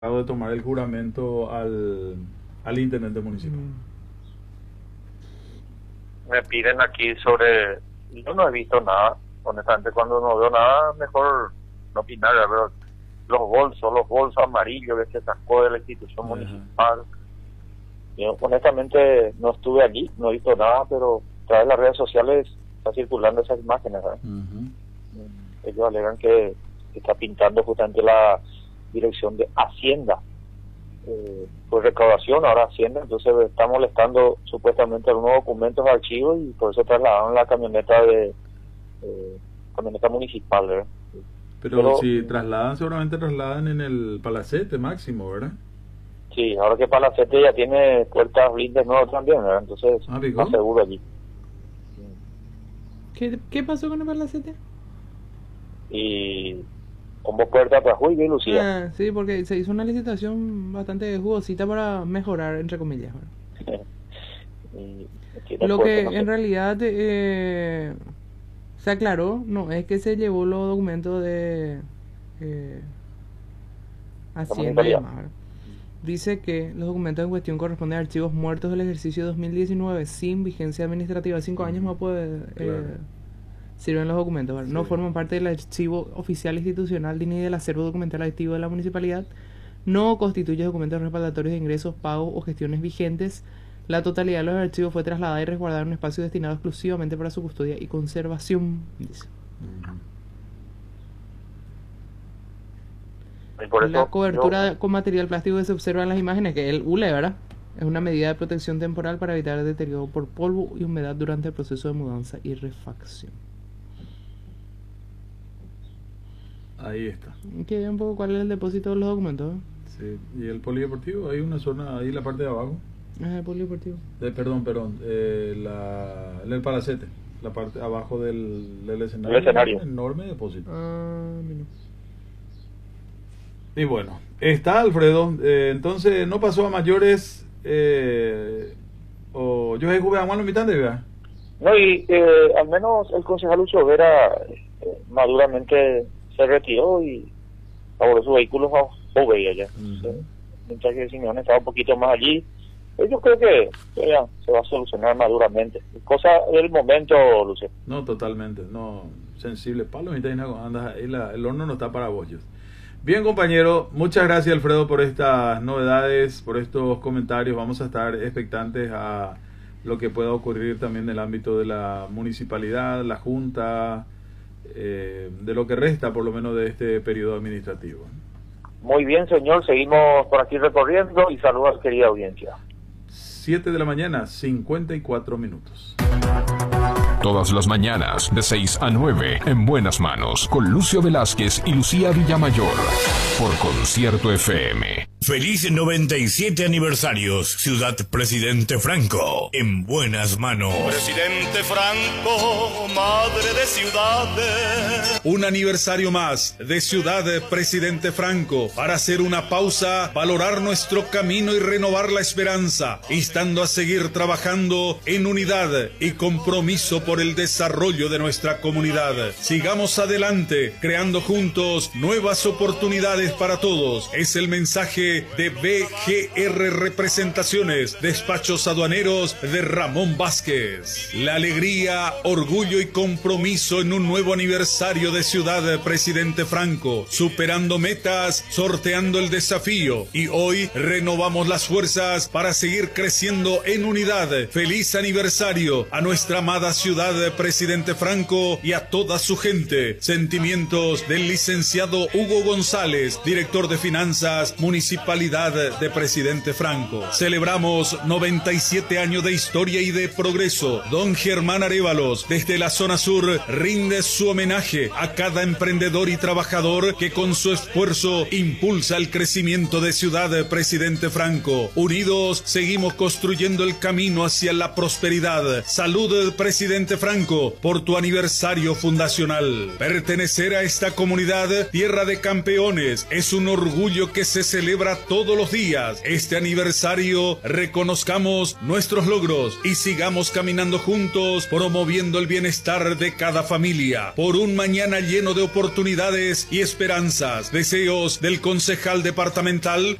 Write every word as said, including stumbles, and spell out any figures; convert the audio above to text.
de tomar el juramento al, al intendente municipal. Me piden aquí sobre... Yo no he visto nada, honestamente. Cuando no veo nada, mejor no opinar. Pero los bolsos, los bolsos amarillos que se sacó de la institución Ajá. municipal. Yo, honestamente, no estuve allí, no he visto nada, pero a través de las redes sociales está circulando esas imágenes, ¿verdad? Uh-huh. Ellos alegan que, que está pintando justamente la dirección de Hacienda, eh, pues recaudación, ahora Hacienda, entonces está molestando supuestamente algunos documentos de archivos y por eso trasladaron la camioneta de eh, camioneta municipal, ¿verdad? Pero, Pero si trasladan, seguramente trasladan en el Palacete máximo, ¿verdad? sí, ahora que Palacete ya tiene puertas blindes nuevas también, ¿verdad? Entonces Ah, ¿picó? está seguro allí. ¿Qué, ¿Qué pasó con el Palacete? Y como puertas para Julio y Lucía. Ah, sí, porque se hizo una licitación bastante jugosita para mejorar, entre comillas. ¿verdad? Y tiene Lo puertas, que no sé. en realidad eh, se aclaró, no, es que se llevó los documentos de eh, Hacienda y municipalidad. demás, ¿verdad? Dice que los documentos en cuestión corresponden a archivos muertos del ejercicio dos mil diecinueve sin vigencia administrativa de cinco años, no puede... Claro. Eh, sirven los documentos, ¿verdad? No Sí. forman parte del archivo oficial institucional ni del acervo documental activo de la municipalidad, no constituye documentos respaldatorios de ingresos, pagos o gestiones vigentes. La totalidad de los archivos fue trasladada y resguardada en un espacio destinado exclusivamente para su custodia y conservación, dice. Y por eso La cobertura yo- con material plástico que se observa en las imágenes, que es el hule, ¿verdad? Es una medida de protección temporal para evitar el deterioro por polvo y humedad durante el proceso de mudanza y refacción. Ahí está. Que vea un poco cuál es el depósito de los documentos, ¿eh? Sí. Y el polideportivo, hay una zona ahí en la parte de abajo. Ah, el polideportivo. Eh, perdón, perdón. Eh, la, el Palacete, la parte abajo del, del escenario. El escenario. Un enorme depósito. Ah, mira. Y bueno, está Alfredo. Eh, entonces, no pasó a mayores. Eh, o yo jugué a Juan mitad de vida. No, y eh, al menos el concejal Lucho Vera eh, maduramente se retiró y favoró su vehículo a Oveia ya. Ujú. Mientras que Simeone estaba un poquito más allí. Pues yo creo que que ya se va a solucionar maduramente. Cosa del momento, Lucio. No, totalmente. No, sensible. Palo, mitad y nada, andas ahí, la- el horno no está para bollos. Bien, compañero, muchas gracias, Alfredo, por estas novedades, por estos comentarios. Vamos a estar expectantes a lo que pueda ocurrir también en el ámbito de la municipalidad, la junta, eh, de lo que resta por lo menos de este periodo administrativo. Muy bien, señor. Seguimos por aquí recorriendo y saludos, querida audiencia. siete de la mañana, cincuenta y cuatro minutos. Todas las mañanas, de seis a nueve, en Buenas Manos, con Lucio Velázquez y Lucía Villamayor, por Concierto F M. Feliz noventa y siete aniversarios, Ciudad Presidente Franco, en buenas manos. Presidente Franco, madre de ciudades. Un aniversario más de Ciudad Presidente Franco para hacer una pausa, valorar nuestro camino y renovar la esperanza, instando a seguir trabajando en unidad y compromiso por el desarrollo de nuestra comunidad. Sigamos adelante, creando juntos nuevas oportunidades para todos. Es el mensaje de B G R Representaciones, Despachos Aduaneros de Ramón Vázquez. La alegría, orgullo y compromiso en un nuevo aniversario de Ciudad Presidente Franco, superando metas, sorteando el desafío, y hoy renovamos las fuerzas para seguir creciendo en unidad. Feliz aniversario a nuestra amada Ciudad Presidente Franco y a toda su gente. Sentimientos del licenciado Hugo González, director de Finanzas, Municipalidad de Presidente Franco. Celebramos noventa y siete años de historia y de progreso. Don Germán Arévalos, desde la zona sur, rinde su homenaje a cada emprendedor y trabajador que con su esfuerzo impulsa el crecimiento de Ciudad Presidente Franco. Unidos, seguimos construyendo el camino hacia la prosperidad. Salud, Presidente Franco, por tu aniversario fundacional. Pertenecer a esta comunidad, tierra de campeones, es un orgullo que se celebra para todos los días. Este aniversario reconozcamos nuestros logros y sigamos caminando juntos, promoviendo el bienestar de cada familia, por un mañana lleno de oportunidades y esperanzas. Deseos del concejal departamental